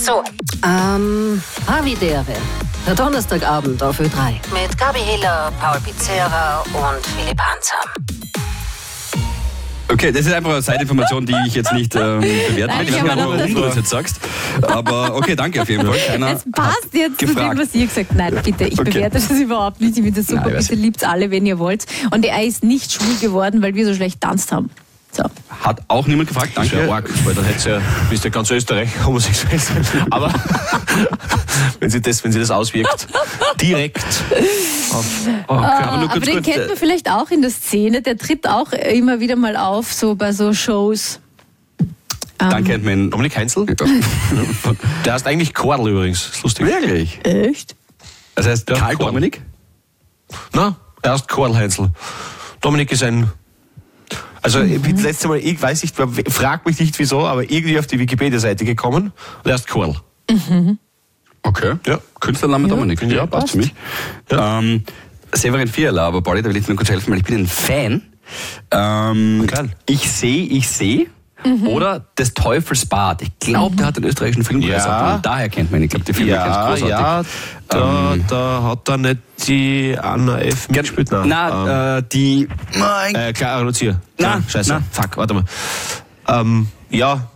So. Havidere. Der Donnerstagabend auf Ö3. Mit Gabi Hiller, Paul Pizzera und Philipp Hanser. Okay, das ist einfach eine Side-Information, die ich jetzt nicht bewerten will. Nein, Ich weiß nicht, warum du das jetzt sagst. Aber okay, danke auf jeden Fall. Es passt jetzt zu dem, was ihr gesagt habt. Nein, bitte, ich bewerte das überhaupt nicht. Ich finde das super. Bitte liebt's alle, wenn ihr wollt. Und er ist nicht schwul geworden, weil wir so schlecht tanzt haben. So. Hat auch niemand gefragt, danke. Das wäre arg, weil dann bist ja ganz Österreich homosexuell sein. Aber wenn sie das auswirkt, direkt auf... Aber den kennt man vielleicht auch in der Szene. Der tritt auch immer wieder mal auf, so bei so Shows. Dann kennt man ihn. Dominik Heinzel? Der heißt eigentlich Kordl übrigens. Das ist lustig. Wirklich? Echt? Das heißt Karl Dominik? Na, er heißt Kordl Heinzel. Dominik ist ein... Also ich bin das letzte Mal, ich weiß nicht, frag mich nicht wieso, aber irgendwie auf die Wikipedia-Seite gekommen und er ist Kordl. Okay. Ja. Künstlername Dominik. Ja, passt für mich. Ja. Severin Fiala, aber Pauli, da will ich nur kurz helfen, weil ich bin ein Fan. Ich sehe. Oder des Teufels Bad. Ich glaube, der hat den österreichischen Filmpreis abgenommen. Daher kennt man ihn. Ich glaube, die Filme ganz großartig. Da hat er nicht die Anna F. mitgespielt. Die... Clara Lucia. Na, Scheiße. na. Fuck, warte mal. Ja,